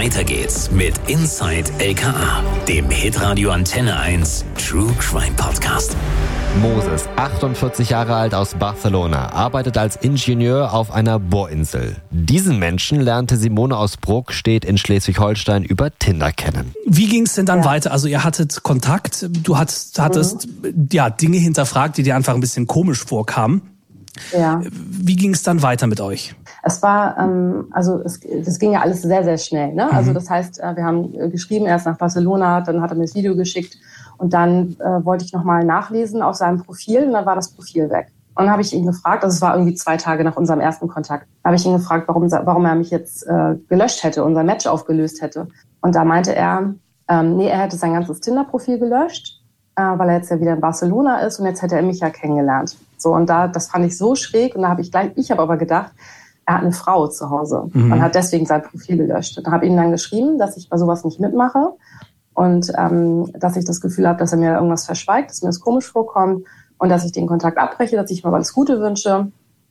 Weiter geht's mit Inside LKA, dem Hitradio Antenne 1 True Crime Podcast. Moses, 48 Jahre alt aus Barcelona, arbeitet als Ingenieur auf einer Bohrinsel. Diesen Menschen lernte Simone aus Bruck, steht in Schleswig-Holstein, über Tinder kennen. Wie ging es denn dann weiter? Also ihr hattet Kontakt, du hattest Dinge hinterfragt, die dir einfach ein bisschen komisch vorkamen. Ja. Wie ging es dann weiter mit euch? Es war, es ging ja alles sehr, sehr schnell. Ne? Also das heißt, wir haben geschrieben, er ist nach Barcelona, dann hat er mir das Video geschickt und dann wollte ich nochmal nachlesen auf seinem Profil und dann war das Profil weg. Und dann habe ich ihn gefragt, also es war irgendwie 2 Tage nach unserem ersten Kontakt, habe ich ihn gefragt, warum er mich jetzt gelöscht hätte, unser Match aufgelöst hätte. Und da meinte er, er hätte sein ganzes Tinder-Profil gelöscht, weil er jetzt ja wieder in Barcelona ist und jetzt hätte er mich ja kennengelernt. So, und das fand ich so schräg und da habe ich habe aber gedacht, er hat eine Frau zu Hause und hat deswegen sein Profil gelöscht. Und habe ihm dann geschrieben, dass ich bei sowas nicht mitmache und dass ich das Gefühl habe, dass er mir irgendwas verschweigt, dass mir das komisch vorkommt und dass ich den Kontakt abbreche, dass ich ihm aber alles Gute wünsche.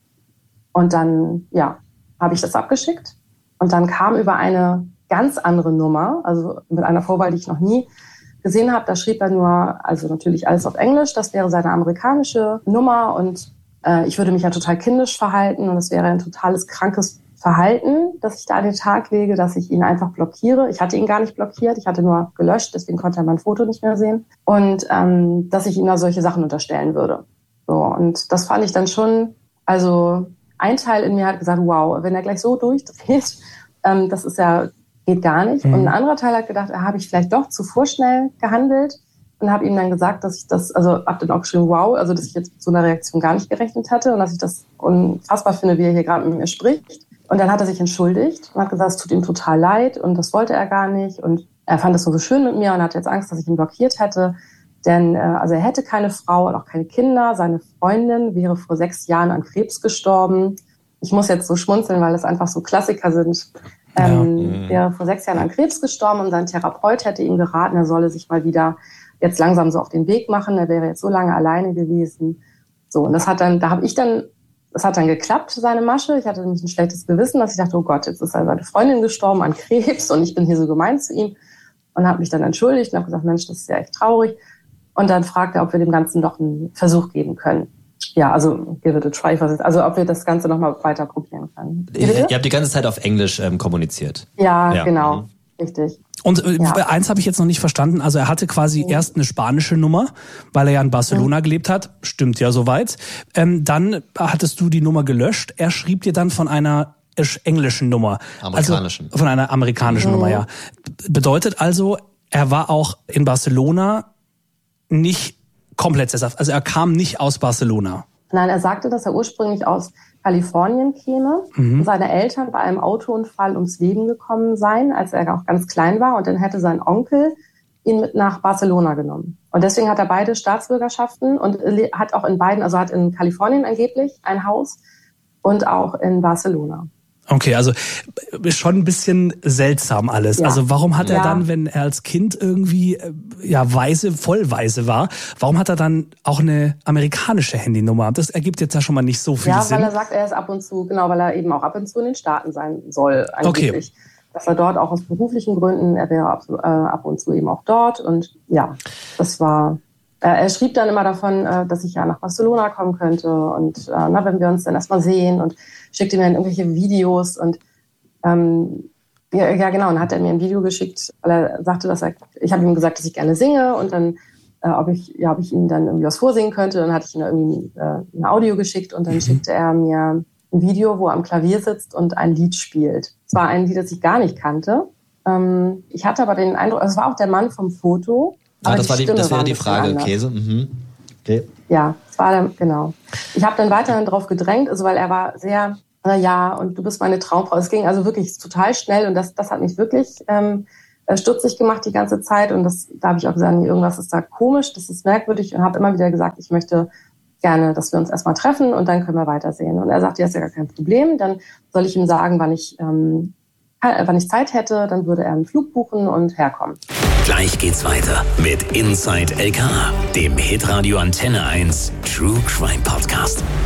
Und dann, habe ich das abgeschickt und dann kam über eine ganz andere Nummer, also mit einer Vorwahl, die ich noch nie gesehen habe, da schrieb er nur, also natürlich alles auf Englisch, das wäre seine amerikanische Nummer und ich würde mich ja total kindisch verhalten und es wäre ein totales krankes Verhalten, das ich da an den Tag lege, dass ich ihn einfach blockiere. Ich hatte ihn gar nicht blockiert, ich hatte nur gelöscht, deswegen konnte er mein Foto nicht mehr sehen und dass ich ihm da solche Sachen unterstellen würde. So, und das fand ich dann schon, also ein Teil in mir hat gesagt, wow, wenn er gleich so durchdreht, das ist ja geht gar nicht. Und ein anderer Teil hat gedacht, habe ich vielleicht doch zu vorschnell gehandelt und habe ihm dann gesagt, dass ich das, also hab dann auch geschrieben, wow, also dass ich jetzt mit so einer Reaktion gar nicht gerechnet hatte und dass ich das unfassbar finde, wie er hier gerade mit mir spricht. Und dann hat er sich entschuldigt und hat gesagt, es tut ihm total leid und das wollte er gar nicht und er fand es so schön mit mir und hat jetzt Angst, dass ich ihn blockiert hätte. Denn also er hätte keine Frau und auch keine Kinder. Seine Freundin wäre vor 6 Jahren an Krebs gestorben. Ich muss jetzt so schmunzeln, weil das einfach so Klassiker sind. Wäre vor 6 Jahren an Krebs gestorben und sein Therapeut hätte ihm geraten, er solle sich mal wieder jetzt langsam so auf den Weg machen. Er wäre jetzt so lange alleine gewesen. So, und das hat dann geklappt, seine Masche. Ich hatte nämlich ein schlechtes Gewissen, dass ich dachte, oh Gott, jetzt ist seine Freundin gestorben an Krebs und ich bin hier so gemein zu ihm und habe mich dann entschuldigt und habe gesagt, Mensch, das ist ja echt traurig. Und dann fragte er, ob wir dem Ganzen noch einen Versuch geben können. Ja, also give it a try. Also ob wir das Ganze nochmal weiter probieren können. Ihr habt die ganze Zeit auf Englisch kommuniziert. Ja, genau. Richtig. Und eins habe ich jetzt noch nicht verstanden. Also er hatte quasi erst eine spanische Nummer, weil er ja in Barcelona gelebt hat. Stimmt ja soweit. Dann hattest du die Nummer gelöscht. Er schrieb dir dann von einer englischen Nummer. Amerikanischen. Also von einer amerikanischen Nummer, ja. Bedeutet also, er war auch in Barcelona nicht komplett sesshaft. Also er kam nicht aus Barcelona. Nein, er sagte, dass er ursprünglich aus Kalifornien käme. Seine Eltern bei einem Autounfall ums Leben gekommen seien, als er auch ganz klein war. Und dann hätte sein Onkel ihn mit nach Barcelona genommen. Und deswegen hat er beide Staatsbürgerschaften und hat auch in beiden, also hat in Kalifornien angeblich ein Haus und auch in Barcelona. Okay, also schon ein bisschen seltsam alles. Ja. Also warum hat er dann, wenn er als Kind irgendwie vollweise war, warum hat er dann auch eine amerikanische Handynummer? Das ergibt jetzt ja schon mal nicht so viel Sinn. Ja, weil er sagt, er ist ab und zu, weil er eben auch ab und zu in den Staaten sein soll angeblich. Okay. Dass er dort auch aus beruflichen Gründen, er wäre ab und zu eben auch dort und ja, das war... Er schrieb dann immer davon, dass ich ja nach Barcelona kommen könnte und wenn wir uns dann erstmal sehen und schickte mir dann irgendwelche Videos und und dann hat er mir ein Video geschickt, weil er sagte, ich habe ihm gesagt, dass ich gerne singe und dann ob ich ihm dann irgendwie was vorsingen könnte, dann hatte ich ihm irgendwie ein Audio geschickt und dann schickte er mir ein Video, wo er am Klavier sitzt und ein Lied spielt. Es war ein Lied, das ich gar nicht kannte. Ich hatte aber den Eindruck, es war auch der Mann vom Foto. Das wäre die Frage, Käse. Okay. Ja, das war genau. Ich habe dann weiterhin drauf gedrängt, also weil er war sehr, und du bist meine Traumfrau. Es ging also wirklich total schnell und das hat mich wirklich stutzig gemacht die ganze Zeit und da habe ich auch gesagt, irgendwas ist da komisch, das ist merkwürdig und habe immer wieder gesagt, ich möchte gerne, dass wir uns erstmal treffen und dann können wir weitersehen. Und er sagte, ja, ist ja gar kein Problem, dann soll ich ihm sagen, wann ich Zeit hätte, dann würde er einen Flug buchen und herkommen. Gleich geht's weiter mit Inside LKA, dem Hitradio Antenne 1 True Crime Podcast.